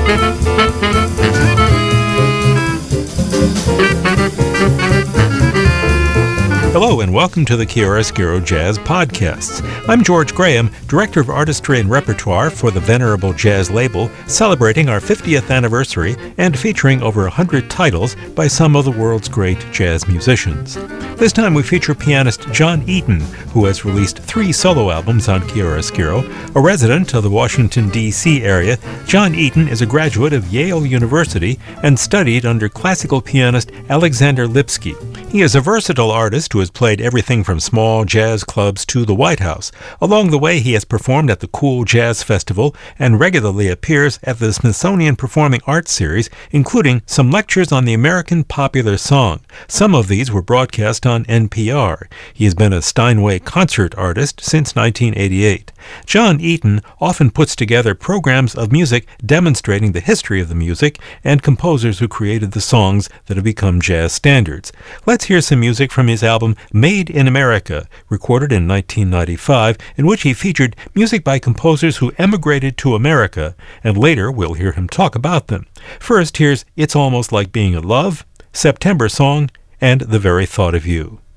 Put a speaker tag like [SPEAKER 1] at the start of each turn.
[SPEAKER 1] Hello and welcome to the Chiaroscuro Jazz Podcasts. I'm George Graham, Director of Artistry and Repertoire for the Venerable Jazz label, celebrating our 50th anniversary and featuring over 100 titles by some of the world's great jazz musicians. This time we feature pianist John Eaton, who has released 3 solo albums on Chiaroscuro. A resident of the Washington, D.C. area, John Eaton is a graduate of Yale University and studied under classical pianist Alexander Lipsky. He is a versatile artist who has played everything from small jazz clubs to the White House. Along the way, he has performed at the Cool Jazz Festival and regularly appears at the Smithsonian Performing Arts Series, including some lectures on the American popular song. Some of these were broadcast on NPR. He has been a Steinway concert artist since 1988. John Eaton often puts together programs of music demonstrating the history of the music and composers who created the songs that have become jazz standards. Let's hear some music from his album Made in America, recorded in 1995, in which he featured music by composers who emigrated to America, and later we'll hear him talk about them. First, here's It's Almost Like Being in Love, September Song, and The Very Thought of You.